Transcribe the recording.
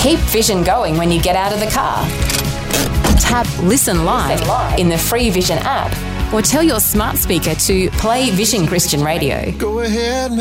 Keep Vision going when you get out of the car. Tap Listen Live in the free Vision app or tell your smart speaker to play Vision Christian Radio. Go ahead,